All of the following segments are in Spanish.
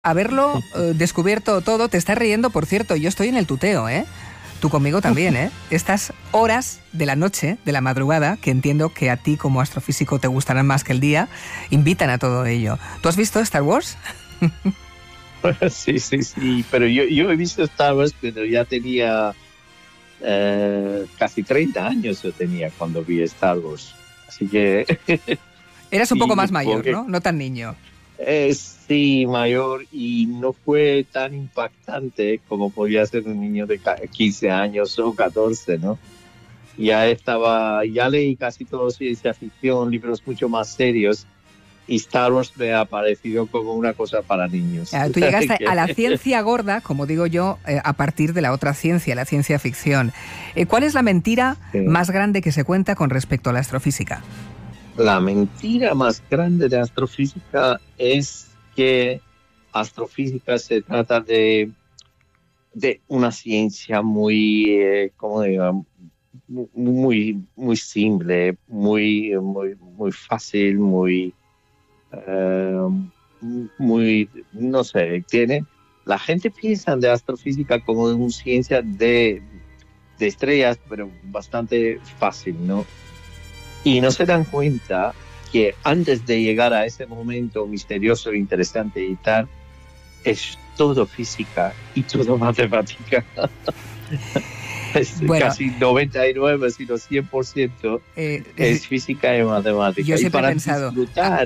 haberlo descubierto todo. Te estás riendo, por cierto, yo estoy en el tuteo, ¿eh? Tú conmigo también, ¿eh? Estas horas de la noche, de la madrugada, que entiendo que a ti como astrofísico te gustarán más que el día, invitan a todo ello. ¿Tú has visto Star Wars? Sí, pero yo he visto Star Wars, pero ya tenía casi 30 años yo tenía cuando vi Star Wars. Así que... Eras un poco más mayor, ¿no? No tan niño. Sí, mayor, y no fue tan impactante como podía ser un niño de 15 años o 14, ¿no? Ya leí casi todo ciencia ficción, libros mucho más serios, y Star Wars me ha parecido como una cosa para niños. Tú llegaste a la ciencia gorda, como digo yo, a partir de la otra ciencia, la ciencia ficción. ¿Cuál es la mentira más grande que se cuenta con respecto a la astrofísica? La mentira más grande de astrofísica es que astrofísica se trata de una ciencia muy, ¿cómo digo? Muy simple, muy fácil, no sé, la gente piensa de astrofísica como una ciencia de estrellas, pero bastante fácil, ¿no? Y no se dan cuenta que antes de llegar a ese momento misterioso, interesante y tal, es todo física y todo matemática. Bueno, casi 99, sino 100% es física y matemática. Yo siempre y para he pensado... disfrutar,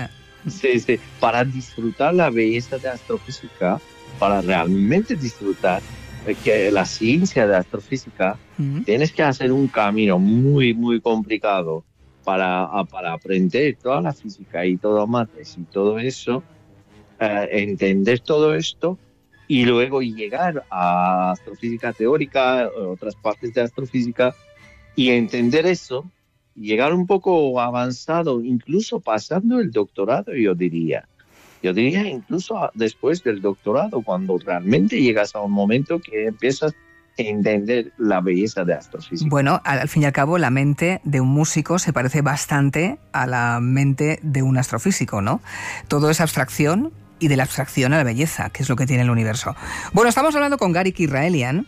para disfrutar la belleza de astrofísica, para realmente disfrutar que la ciencia de astrofísica, tienes que hacer un camino muy, muy complicado para aprender toda la física y todo mates y todo eso, entender todo esto y luego llegar a astrofísica teórica, otras partes de astrofísica y entender eso, llegar un poco avanzado, incluso pasando el doctorado, yo diría incluso después del doctorado, cuando realmente llegas a un momento que empiezas a entender la belleza de astrofísica. Bueno, al fin y al cabo, la mente de un músico se parece bastante a la mente de un astrofísico, ¿no? Todo es abstracción y de la abstracción a la belleza, que es lo que tiene el universo. Bueno, estamos hablando con Garik Israelian,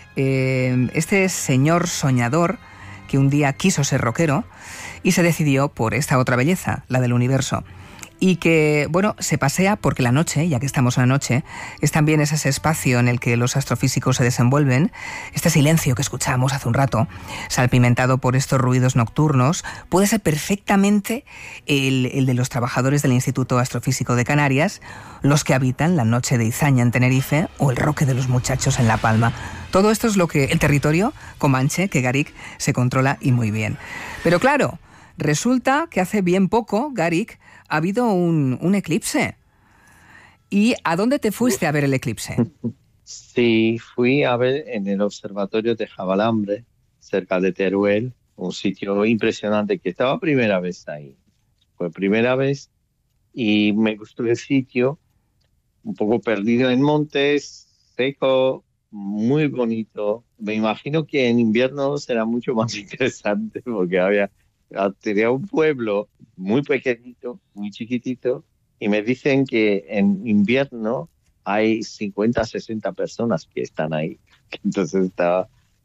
este señor soñador que un día quiso ser rockero y se decidió por esta otra belleza, la del universo. Y que, bueno, se pasea porque la noche, ya que estamos en la noche, es también ese espacio en el que los astrofísicos se desenvuelven, este silencio que escuchamos hace un rato, salpimentado por estos ruidos nocturnos, puede ser perfectamente el de los trabajadores del Instituto Astrofísico de Canarias, los que habitan la noche de Izaña en Tenerife o el Roque de los Muchachos en La Palma. Todo esto es el territorio comanche que Garik se controla y muy bien. Pero claro, resulta que hace bien poco, Garik, ha habido un eclipse. ¿Y a dónde te fuiste a ver el eclipse? Sí, fui a ver en el observatorio de Javalambre, cerca de Teruel, un sitio impresionante que estaba primera vez ahí. Fue primera vez y me gustó el sitio, un poco perdido en montes, seco, muy bonito. Me imagino que en invierno será mucho más interesante porque tenía un pueblo muy pequeñito, muy chiquitito, y me dicen que en invierno hay 50, 60 personas que están ahí. Entonces estaba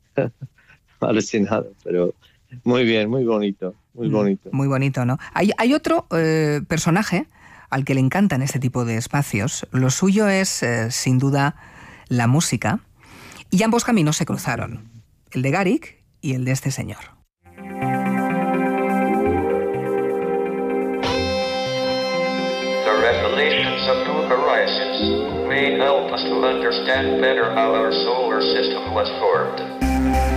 alucinado, pero muy bien, muy bonito, muy bonito. Muy bonito, ¿no? Hay otro personaje al que le encantan este tipo de espacios. Lo suyo es, sin duda, la música, y ambos caminos se cruzaron, el de Garik y el de este señor. Revelations of new horizons may help us to understand better how our solar system was formed.